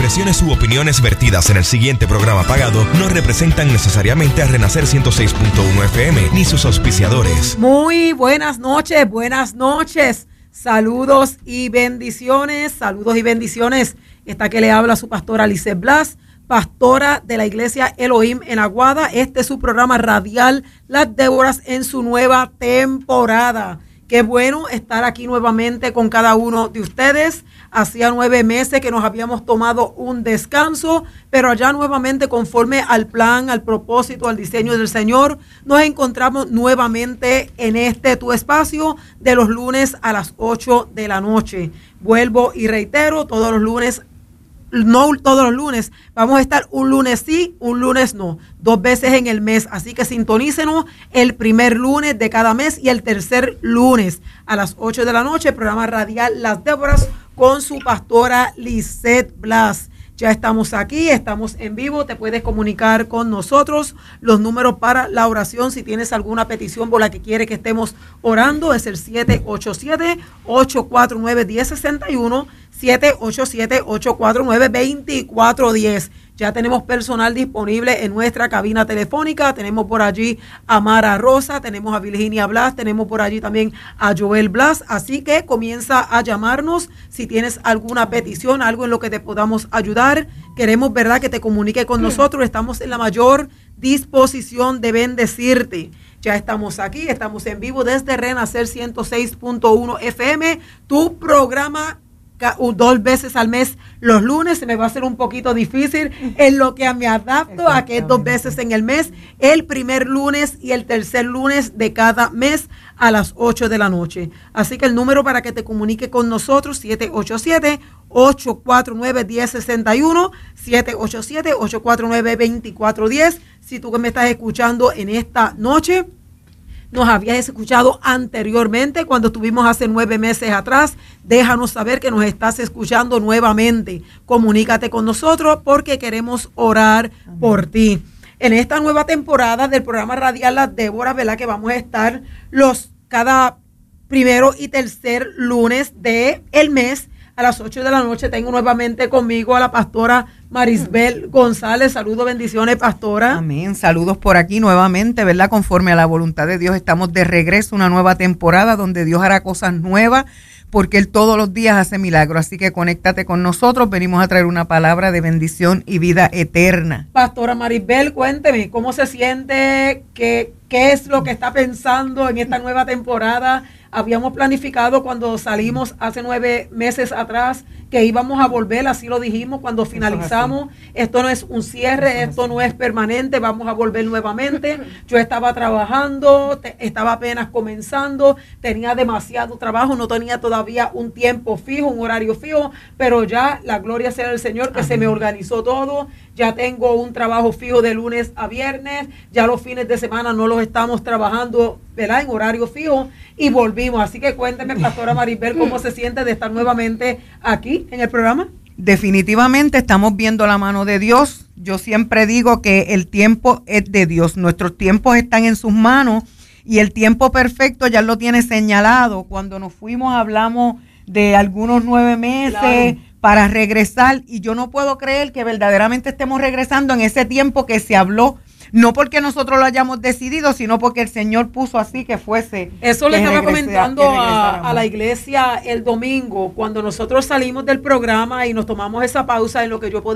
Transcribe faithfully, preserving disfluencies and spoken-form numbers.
expresiones u opiniones vertidas en el siguiente programa pagado no representan necesariamente a Renacer ciento seis punto uno F M ni sus auspiciadores. Muy buenas noches, buenas noches. Saludos y bendiciones, saludos y bendiciones. Esta que le habla su pastora Lizeth Blas, pastora de la iglesia Elohim en Aguada. Este es su programa radial, Las Déboras, en su nueva temporada. Qué bueno estar aquí nuevamente con cada uno de ustedes. Hacía nueve meses que nos habíamos tomado un descanso, pero allá nuevamente, conforme al plan, al propósito, al diseño del Señor, nos encontramos nuevamente en este tu espacio de los lunes a las ocho de la noche. Vuelvo y reitero, todos los lunes, no todos los lunes, vamos a estar un lunes sí, un lunes no, dos veces en el mes, así que sintonícenos el primer lunes de cada mes y el tercer lunes a las ocho de la noche, programa radial Las Déboras con su pastora Lizeth Blas. Ya estamos aquí, estamos en vivo, te puedes comunicar con nosotros. Los números para la oración, si tienes alguna petición por la que quiere que estemos orando, es el siete ocho siete, ocho cuatro nueve, uno cero seis uno, siete ocho siete, ocho cuatro nueve, dos cuatro uno cero. Ya tenemos personal disponible en nuestra cabina telefónica. Tenemos por allí a Mara Rosa, tenemos a Virginia Blas, tenemos por allí también a Joel Blas. Así que comienza a llamarnos si tienes alguna petición, algo en lo que te podamos ayudar. Queremos, ¿verdad?, que te comunique con nosotros. Estamos en la mayor disposición de bendecirte. Ya estamos aquí, estamos en vivo desde Renacer ciento seis punto uno F M, tu programa dos veces al mes los lunes. Se me va a hacer un poquito difícil en lo que me adapto a que es dos veces en el mes, el primer lunes y el tercer lunes de cada mes a las ocho de la noche. Así que el número para que te comunique con nosotros, siete ocho siete, ocho cuatro nueve, uno cero seis uno, siete ocho siete, ocho cuatro nueve, dos cuatro uno cero. Si tú que me estás escuchando en esta noche nos habías escuchado anteriormente cuando estuvimos hace nueve meses atrás, déjanos saber que nos estás escuchando nuevamente. Comunícate con nosotros porque queremos orar Amén. Por ti. En esta nueva temporada del programa radial Las Déboras, ¿verdad?, que vamos a estar los cada primero y tercer lunes de el mes a las ocho de la noche. Tengo nuevamente conmigo a la pastora Marisbel González. Saludos, bendiciones, pastora. Amén. Saludos por aquí nuevamente, ¿verdad? Conforme a la voluntad de Dios, estamos de regreso, una nueva temporada donde Dios hará cosas nuevas, porque Él todos los días hace milagros. Así que conéctate con nosotros. Venimos a traer una palabra de bendición y vida eterna. Pastora Marisbel, cuénteme, ¿cómo se siente? ¿Qué, qué es lo que está pensando en esta nueva temporada? Habíamos planificado cuando salimos hace nueve meses atrás que íbamos a volver, así lo dijimos cuando finalizamos. Esto no es un cierre, esto no es permanente, vamos a volver nuevamente. Yo estaba trabajando, te, estaba apenas comenzando, tenía demasiado trabajo, no tenía todavía un tiempo fijo, un horario fijo, pero ya la gloria sea del Señor que Amén. Se me organizó todo. Ya tengo un trabajo fijo de lunes a viernes, ya los fines de semana no los estamos trabajando, ¿verdad?, en horario fijo, y volvimos. Así que cuénteme, pastora Marisbel, ¿cómo se siente de estar nuevamente aquí en el programa? Definitivamente estamos viendo la mano de Dios. Yo siempre digo que el tiempo es de Dios, nuestros tiempos están en sus manos y el tiempo perfecto ya lo tiene señalado. Cuando nos fuimos hablamos de algunos nueve meses, claro, para regresar, y yo no puedo creer que verdaderamente estemos regresando en ese tiempo que se habló, no porque nosotros lo hayamos decidido, sino porque el Señor puso así que fuese. Eso le estaba comentando a, a la iglesia el domingo, cuando nosotros salimos del programa y nos tomamos esa pausa en lo que yo podía